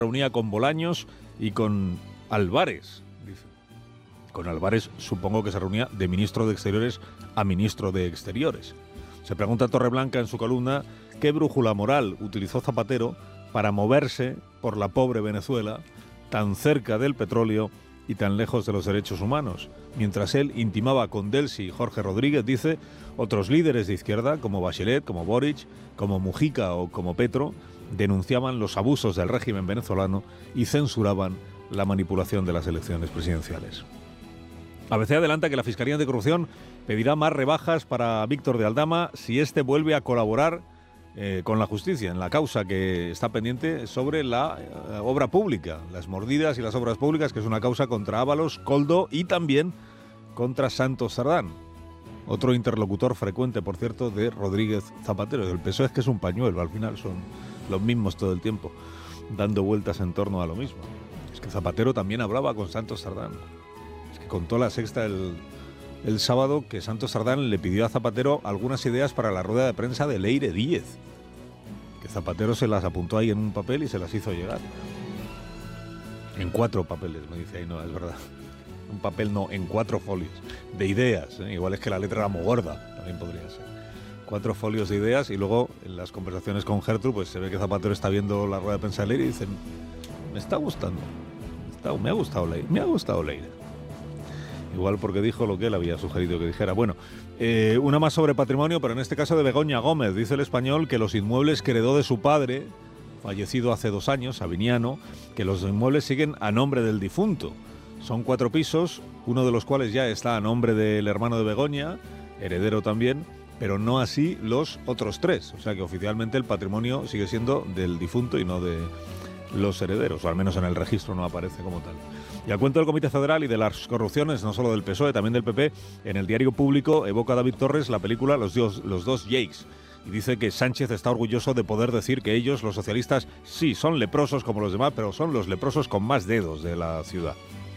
reunía con Bolaños y con Álvarez, dice. Con Álvarez supongo que se reunía de ministro de Exteriores a ministro de Exteriores. Se pregunta Torreblanca en su columna qué brújula moral utilizó Zapatero para moverse por la pobre Venezuela tan cerca del petróleo y tan lejos de los derechos humanos. Mientras él intimaba con Delcy y Jorge Rodríguez, dice, otros líderes de izquierda, como Bachelet, como Boric, como Mujica o como Petro, denunciaban los abusos del régimen venezolano y censuraban la manipulación de las elecciones presidenciales. ABC adelanta que la Fiscalía Anticorrupción pedirá más rebajas para Víctor de Aldama si éste vuelve a colaborar con la justicia en la causa que está pendiente sobre la obra pública, las mordidas y las obras públicas, que es una causa contra Ábalos, Koldo y también contra Santos Sardán, otro interlocutor frecuente, por cierto, de Rodríguez Zapatero. El PSOE es que es un pañuelo, al final son los mismos todo el tiempo, dando vueltas en torno a lo mismo. Es que Zapatero también hablaba con Santos Sardán. Es que contó La Sexta el sábado que Santos Sardán le pidió a Zapatero algunas ideas para la rueda de prensa de Leire Díez, que Zapatero se las apuntó ahí en un papel y se las hizo llegar. En 4 papeles, me dice ahí, no, es verdad. Un papel no, en 4 folios de ideas, ¿eh? Igual es que la letra era muy gorda, también podría ser. 4 folios de ideas y luego en las conversaciones con Gertrude pues se ve que Zapatero está viendo la rueda de prensa de Leire y dice, me está gustando, me ha gustado Leire. Igual porque dijo lo que él había sugerido que dijera. Bueno, una más sobre patrimonio, pero en este caso de Begoña Gómez. Dice El Español que los inmuebles que heredó de su padre, fallecido hace 2 años, Sabiniano, que los inmuebles siguen a nombre del difunto. Son 4 pisos, uno de los cuales ya está a nombre del hermano de Begoña, heredero también, pero no así los otros 3. O sea que oficialmente el patrimonio sigue siendo del difunto y no de los herederos, o al menos en el registro no aparece como tal. Y al cuento del Comité Federal y de las corrupciones, no solo del PSOE, también del PP, en el Diario Público evoca David Torres la película Los dos Jakes, y dice que Sánchez está orgulloso de poder decir que ellos, los socialistas, sí, son leprosos como los demás, pero son los leprosos con más dedos de la ciudad.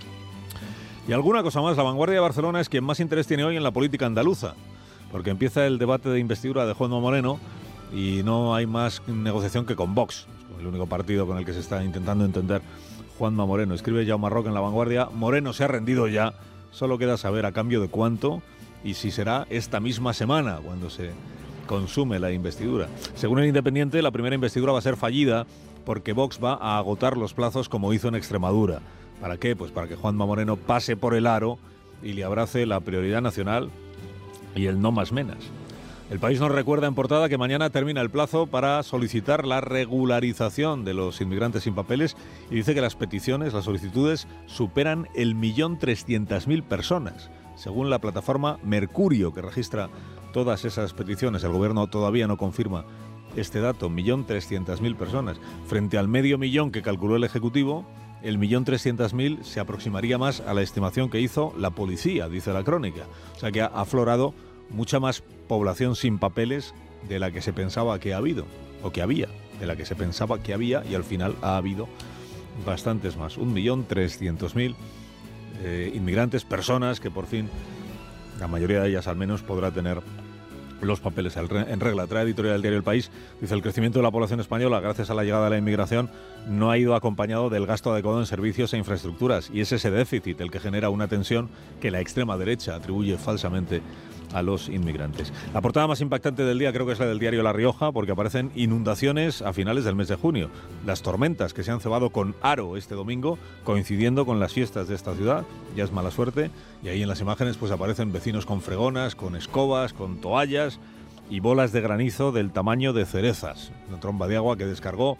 Y alguna cosa más, La Vanguardia de Barcelona es quien más interés tiene hoy en la política andaluza, porque empieza el debate de investidura de Juanma Moreno y no hay más negociación que con Vox, el único partido con el que se está intentando entender Juanma Moreno. Escribe Jaume Roca en La Vanguardia, Moreno se ha rendido ya, solo queda saber a cambio de cuánto y si será esta misma semana cuando se consume la investidura. Según El Independiente, la primera investidura va a ser fallida porque Vox va a agotar los plazos como hizo en Extremadura. ¿Para qué? Pues para que Juanma Moreno pase por el aro y le abrace la prioridad nacional y el no más menas. El País nos recuerda en portada que mañana termina el plazo para solicitar la regularización de los inmigrantes sin papeles y dice que las peticiones, las solicitudes, superan el 1.300.000 personas, según la plataforma Mercurio, que registra todas esas peticiones. El gobierno todavía no confirma este dato, 1.300.000 personas. Frente al 500.000 que calculó el Ejecutivo, el 1.300.000 se aproximaría más a la estimación que hizo la policía, dice la crónica. O sea que ha aflorado mucha más población sin papeles de la que se pensaba que ha habido, o que había, de la que se pensaba que había, y al final ha habido bastantes más. 1.300.000 inmigrantes, personas que por fin, la mayoría de ellas al menos, podrá tener los papeles en regla. Trae editorial del diario El País, dice: el crecimiento de la población española gracias a la llegada de la inmigración no ha ido acompañado del gasto adecuado en servicios e infraestructuras, y es ese déficit el que genera una tensión que la extrema derecha atribuye falsamente a los inmigrantes. La portada más impactante del día creo que es la del diario La Rioja, porque aparecen inundaciones a finales del mes de junio. Las tormentas que se han cebado con aro este domingo, coincidiendo con las fiestas de esta ciudad, ya es mala suerte, y ahí en las imágenes pues aparecen vecinos con fregonas, con escobas, con toallas y bolas de granizo del tamaño de cerezas. Una tromba de agua que descargó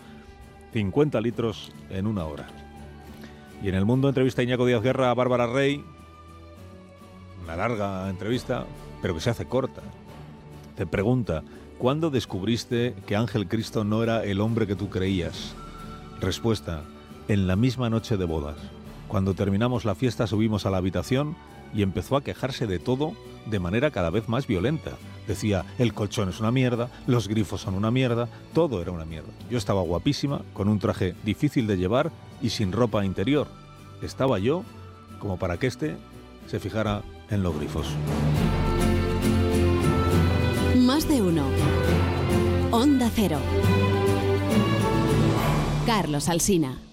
50 litros en una hora. Y en El Mundo entrevista a Iñaco Díaz Guerra a Bárbara Rey, una larga entrevista, pero que se hace corta. Te pregunta: ¿cuándo descubriste que Ángel Cristo no era el hombre que tú creías? Respuesta: en la misma noche de bodas. Cuando terminamos la fiesta subimos a la habitación y empezó a quejarse de todo de manera cada vez más violenta. Decía: el colchón es una mierda, los grifos son una mierda, todo era una mierda. Yo estaba guapísima, con un traje difícil de llevar y sin ropa interior. Estaba yo como para que se fijara en los grifos. Más de uno. Onda Cero. Carlos Alsina.